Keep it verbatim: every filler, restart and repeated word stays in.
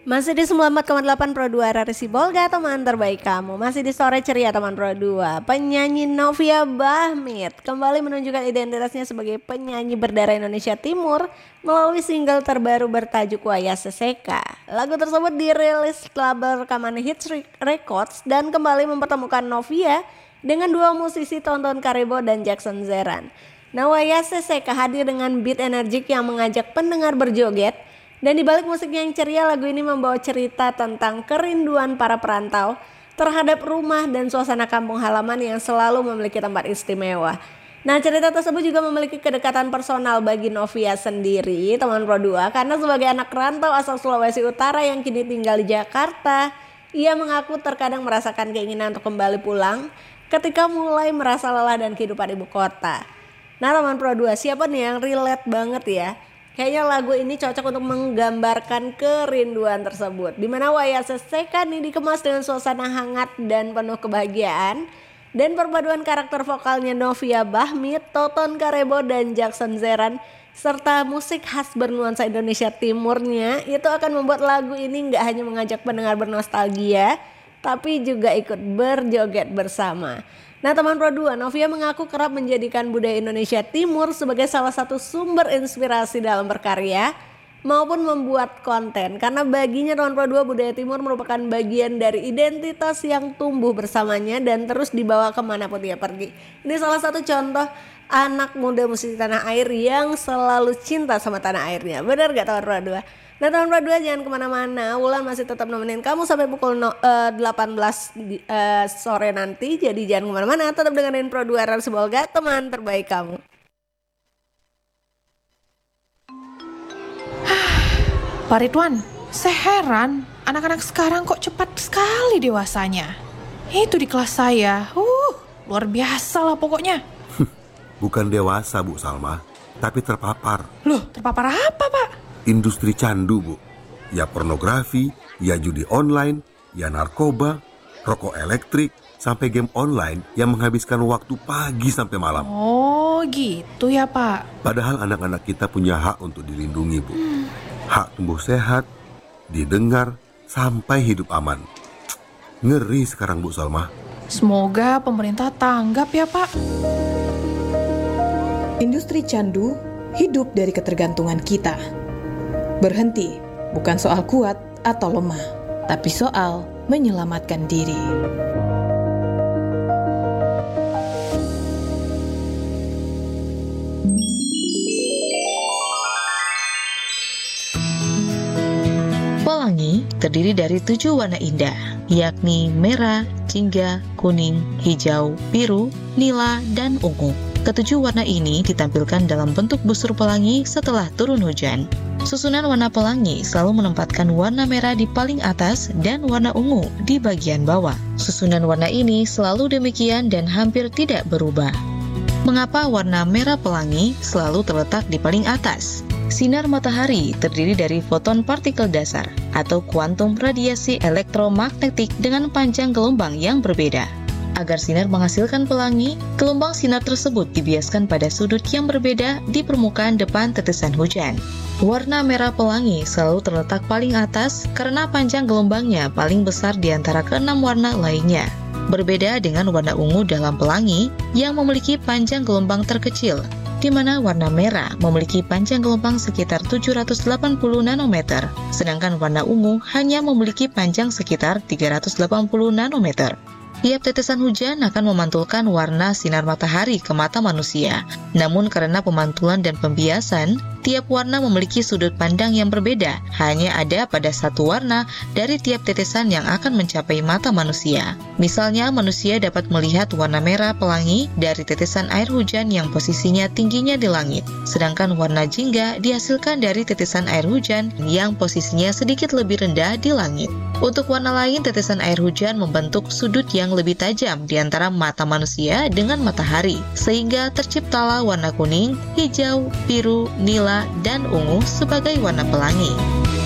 Masih di sembilan puluh empat koma delapan Pro dua R R I Sibolga, teman terbaik kamu. Masih di sore ceria teman Pro dua. Penyanyi Novia Bahmit kembali menunjukkan identitasnya sebagai penyanyi berdarah Indonesia Timur melalui single terbaru bertajuk Waya Seseka. Lagu tersebut dirilis label rekaman Hits Records dan kembali mempertemukan Novia dengan dua musisi Tonton Karebo dan Jackson Zeran. Nah, Waya Seseka hadir dengan beat energik yang mengajak pendengar berjoget. Dan di balik musiknya yang ceria, lagu ini membawa cerita tentang kerinduan para perantau terhadap rumah dan suasana kampung halaman yang selalu memiliki tempat istimewa. Nah, cerita tersebut juga memiliki kedekatan personal bagi Novia sendiri, teman Pro dua, karena sebagai anak rantau asal Sulawesi Utara yang kini tinggal di Jakarta, ia mengaku terkadang merasakan keinginan untuk kembali pulang ketika mulai merasa lelah dan kehidupan ibu kota. Nah, teman Pro dua, siapa nih yang relate banget ya? Kayaknya lagu ini cocok untuk menggambarkan kerinduan tersebut. Dimana Waya Seseka nih dikemas dengan suasana hangat dan penuh kebahagiaan. Dan perpaduan karakter vokalnya Novia Bahmit, Tonton Karebo dan Jackson Zeran serta musik khas bernuansa Indonesia Timurnya itu akan membuat lagu ini gak hanya mengajak pendengar bernostalgia, tapi juga ikut berjoget bersama. Nah, teman Pro dua, Novia mengaku kerap menjadikan budaya Indonesia Timur sebagai salah satu sumber inspirasi dalam berkarya maupun membuat konten. Karena baginya teman Pro dua, budaya Timur merupakan bagian dari identitas yang tumbuh bersamanya dan terus dibawa kemanapun dia pergi. Ini salah satu contoh anak muda musisi tanah air yang selalu cinta sama tanah airnya. Benar gak teman Pro dua? Nah, teman Pro dua, jangan kemana-mana. Wulan masih tetap nemenin kamu sampai pukul no, uh, delapan belas uh, sore nanti. Jadi jangan kemana-mana, tetap dengerin Pro dua R R I Sibolga, teman terbaik kamu. Pak Ridwan, saya heran anak-anak sekarang kok cepat sekali dewasanya. Itu di kelas saya, uh, luar biasa lah pokoknya. Bukan dewasa, Bu Salma, tapi terpapar. Loh, terpapar apa, Pak? Industri candu, Bu. Ya pornografi, ya judi online, ya narkoba, rokok elektrik, sampai game online yang menghabiskan waktu pagi sampai malam. Oh, gitu ya, Pak. Padahal anak-anak kita punya hak untuk dilindungi, Bu. Hmm. Hak tumbuh sehat, didengar, sampai hidup aman. Ngeri sekarang, Bu Salma. Semoga pemerintah tanggap ya, Pak. Industri candu hidup dari ketergantungan kita. Berhenti bukan soal kuat atau lemah, tapi soal menyelamatkan diri. Pelangi terdiri dari tujuh warna indah, yakni merah, jingga, kuning, hijau, biru, nila, dan ungu. Ketujuh warna ini ditampilkan dalam bentuk busur pelangi setelah turun hujan. Susunan warna pelangi selalu menempatkan warna merah di paling atas dan warna ungu di bagian bawah. Susunan warna ini selalu demikian dan hampir tidak berubah. Mengapa warna merah pelangi selalu terletak di paling atas? Sinar matahari terdiri dari foton partikel dasar atau kuantum radiasi elektromagnetik dengan panjang gelombang yang berbeda. Agar sinar menghasilkan pelangi, gelombang sinar tersebut dibiaskan pada sudut yang berbeda di permukaan depan tetesan hujan. Warna merah pelangi selalu terletak paling atas karena panjang gelombangnya paling besar di antara keenam warna lainnya. Berbeda dengan warna ungu dalam pelangi yang memiliki panjang gelombang terkecil, di mana warna merah memiliki panjang gelombang sekitar tujuh ratus delapan puluh nanometer, sedangkan warna ungu hanya memiliki panjang sekitar tiga ratus delapan puluh nanometer. Tiap tetesan hujan akan memantulkan warna sinar matahari ke mata manusia. Namun karena pemantulan dan pembiasan, tiap warna memiliki sudut pandang yang berbeda. Hanya ada pada satu warna dari tiap tetesan yang akan mencapai mata manusia. Misalnya, manusia dapat melihat warna merah pelangi dari tetesan air hujan yang posisinya tingginya di langit. Sedangkan warna jingga dihasilkan dari tetesan air hujan yang posisinya sedikit lebih rendah di langit. Untuk warna lain, tetesan air hujan membentuk sudut yang lebih tajam di antara mata manusia dengan matahari, sehingga terciptalah warna kuning, hijau, biru, nila, dan ungu sebagai warna pelangi.